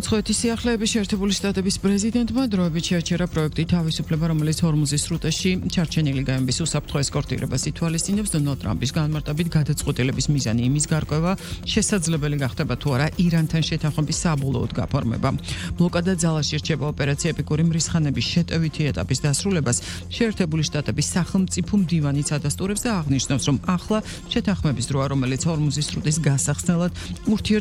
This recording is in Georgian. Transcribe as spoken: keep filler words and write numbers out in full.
უცხოეთის სიახლეების შეერთებული შტატების პრეზიდენტმა დროებით შეაჩერა პროექტი თავისუფლება, რომელიც ჰორმუზის სრუტეში ჩარჩენილი გაემბის უსაფრთხო ესკორტირებას ითვალისწინებს. დონალდ ტრამპის განმარტებით გადაწყვეტილების მიზანი იმის გარკვევა შესაძლებელი გახდება თუ არა ირანთან შეთანხმების საბოლოოდ გაფორმება. ბლოკადა ძალაში რჩება ოპერაცია ეპიკური მრისხანების შეტევითი ეტაპის დასრულებას შეერთებული შტატების სახელმწიფო მდივანიც ადასტურებს და აღნიშნავს, რომ ახლა შეთანხმების დროა, რომელიც ჰორმუზის სრუტის გასახსნელად ურთიერთ